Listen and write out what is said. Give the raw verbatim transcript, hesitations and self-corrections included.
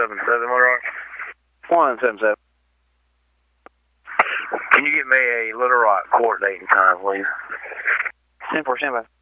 seven seven, Little Rock? one seven seven. Can you get me a Little Rock court date and time, please? ten four, stand by.